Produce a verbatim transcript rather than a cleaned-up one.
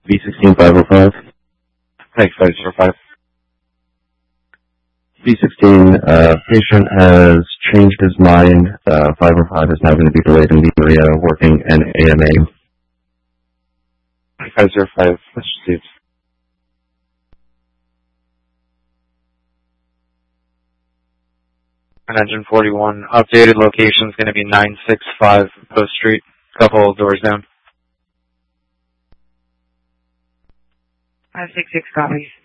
B sixteen five oh five. Thanks, five zero five. B sixteen, uh, patient has changed his mind. Uh, five oh five is now going to be delayed in the area working an A M A. five zero five, let's receive. And engine forty-one, updated location is going to be nine six five Post Street, couple doors down. five six six copies.